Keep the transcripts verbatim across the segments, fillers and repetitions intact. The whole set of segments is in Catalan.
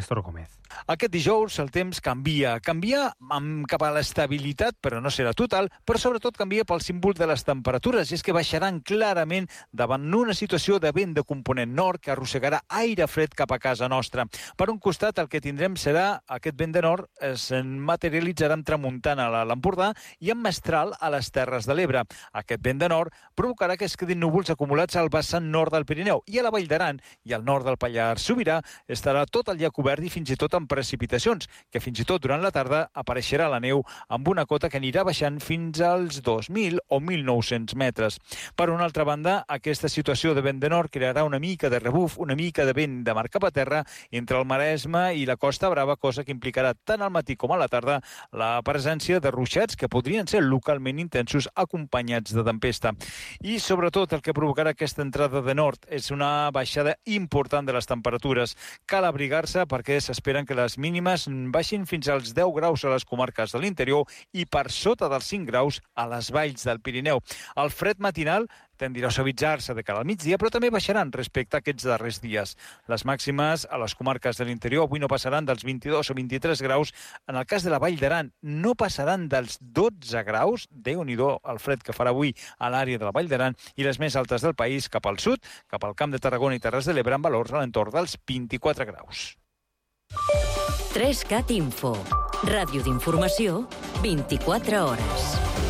Néstor Gómez. Aquest dijous el temps canvia. Canvia cap a l'estabilitat, però no serà total, però sobretot canvia pel símbol de les temperatures, i és que baixaran clarament davant una situació de vent de component nord que arrossegarà aire fred cap a casa nostra. Per un costat, el que tindrem serà aquest vent de nord es materialitzarà amb tramuntana a l'Empordà i amb mestral a les Terres de l'Ebre. Aquest vent de nord provocarà que es quedin núvols acumulats al vessant nord del Pirineu, i a la Vall d'Aran i al nord del Pallars Sobirà estarà tot el dia cobert i fins i tot amb precipitacions, que fins i tot durant la tarda apareixerà la neu amb una cota que anirà baixant fins als dos mil o mil nou-cents metres. Per una altra banda, aquesta situació de vent de nord crearà una mica de rebuf, una mica de vent de mar cap a terra entre el Maresme i la Costa Brava, cosa que implicarà tant al matí com a la tarda la presència de ruixats que podrien ser localment intensos acompanyats de tempesta. I sobretot el que provocarà aquesta entrada de nord és una baixada important de les temperatures. Cal abrigar-se perquè s'esperen que les mínimes baixin fins als deu graus a les comarques de l'interior i per sota dels cinc graus a les valls del Pirineu. El fred matinal tendirà a suavitzar-se de cara al migdia, però també baixaran respecte a aquests darrers dies. Les màximes a les comarques de l'interior avui no passaran dels vint-i-dos o vint-i-tres graus. En el cas de la Vall d'Aran no passaran dels dotze graus. Déu-n'hi-do el fred que farà avui a l'àrea de la Vall d'Aran, i les més altes del país cap al sud, cap al Camp de Tarragona i Terres de l'Ebre, amb valors a l'entorn dels vint-i-quatre graus. tres cat Info. Ràdio d'informació, vint-i-quatre hores.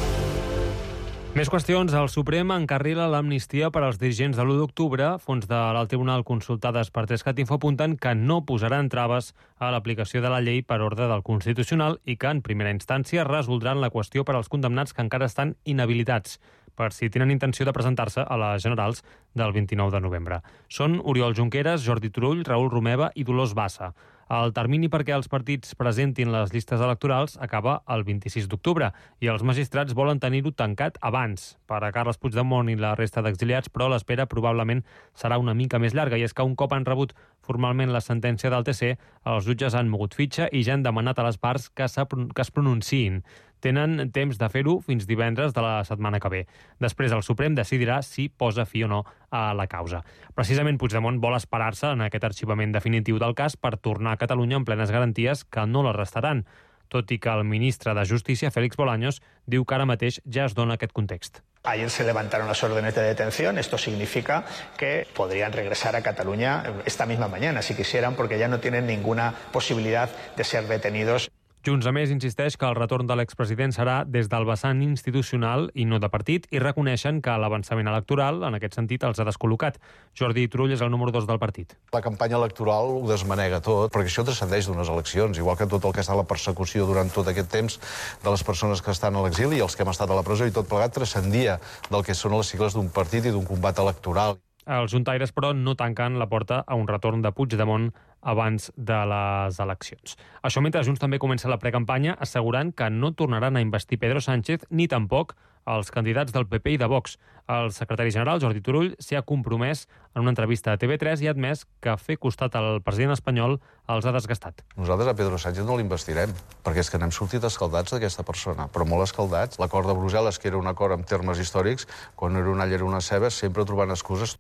Més qüestions. El Suprem encarrila l'amnistia per als dirigents de l'u d'octubre. Fons de l'Alt Tribunal consultades per tres cat Info apunten que no posaran traves a l'aplicació de la llei per ordre del Constitucional i que, en primera instància, resoldran la qüestió per als condemnats que encara estan inhabilitats, per si tenen intenció de presentar-se a les generals del vint-i-nou de novembre. Són Oriol Junqueras, Jordi Turull, Raül Romeva i Dolors Bassa. El termini perquè els partits presentin les llistes electorals acaba el vint-i-sis d'octubre i els magistrats volen tenir-ho tancat abans. Per a Carles Puigdemont i la resta d'exiliats, però l'espera probablement serà una mica més llarga, i és que un cop han rebut formalment la sentència del T C, els jutges han mogut fitxa i ja han demanat a les parts que, que es pronunciïn. Tenen temps de fer-ho fins divendres de la setmana que ve. Després el Suprem decidirà si posa fi o no a la causa. Precisament Puigdemont vol esperar-se en aquest arxivament definitiu del cas per tornar a Catalunya amb plenes garanties que no la restaran, tot i que el ministre de Justícia, Félix Bolaños, diu que ara mateix ja es dona aquest context. Ayer se levantaron las órdenes de detención. Esto significa que podrían regresar a Cataluña esta misma mañana, si quisieran, porque ya no tienen ninguna posibilidad de ser detenidos. Junts, a més, insisteix que el retorn de l'expresident serà des del vessant institucional i no de partit, i reconeixen que l'avançament electoral, en aquest sentit, els ha descol·locat. Jordi Turull és el número dos del partit. La campanya electoral ho desmanega tot, perquè això transcendeix d'unes eleccions, igual que tot el que està a la persecució durant tot aquest temps de les persones que estan a l'exili i els que hem estat a la presó, i tot plegat transcendia del que són les sigles d'un partit i d'un combat electoral. Els juntaires, però, no tanquen la porta a un retorn de Puigdemont abans de les eleccions. Això mentre Junts també comença la precampanya assegurant que no tornaran a investir Pedro Sánchez ni tampoc els candidats del P P i de Vox. El secretari general, Jordi Turull, s'hi ha compromès en una entrevista a T V tres i ha admès que fer costat al president espanyol els ha desgastat. Nosaltres a Pedro Sánchez no l'investirem, perquè és que n'hem sortit escaldats d'aquesta persona, però molt escaldats. L'acord de Brussel·les, que era un acord en termes històrics, quan era una alla era una ceba, sempre trobant excuses.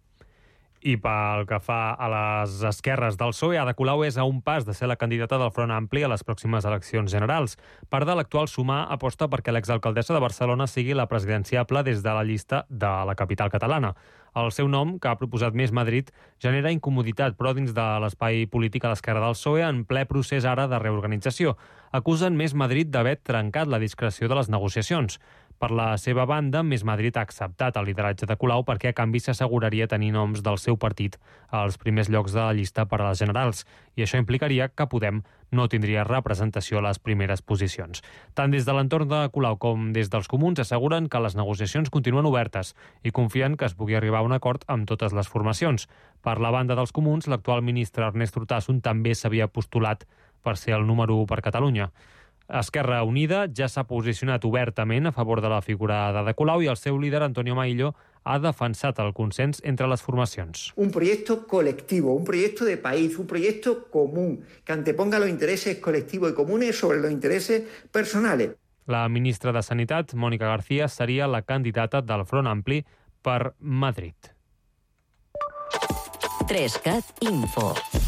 I pel que fa a les esquerres del P S O E, Ada Colau és a un pas de ser la candidata del Front Ampli a les pròximes eleccions generals. Part de l'actual Sumar aposta perquè l'exalcaldessa de Barcelona sigui la presidenciable des de la llista de la capital catalana. El seu nom, que ha proposat Més Madrid, genera incomoditat, però dins de l'espai polític a l'esquerra del P S O E, en ple procés ara de reorganització. Acusen Més Madrid d'haver trencat la discreció de les negociacions. Per la seva banda, Més Madrid ha acceptat el lideratge de Colau perquè a canvi s'asseguraria tenir noms del seu partit als primers llocs de la llista per a les generals, i això implicaria que Podem no tindria representació a les primeres posicions. Tant des de l'entorn de Colau com des dels comuns asseguren que les negociacions continuen obertes i confien que es pugui arribar a un acord amb totes les formacions. Per la banda dels comuns, l'actual ministre Ernest Urtasun també s'havia postulat per ser el número u per Catalunya. Esquerra Unida ja s'ha posicionat obertament a favor de la figura d'Ada Colau i el seu líder, Antonio Maillo, ha defensat el consens entre les formacions. Un proyecto colectivo, un proyecto de país, un proyecto común, que anteponga los intereses colectivos y comunes sobre los intereses personales. La ministra de Sanitat, Mònica García, seria la candidata del Front Ampli per Madrid. tres cat Info.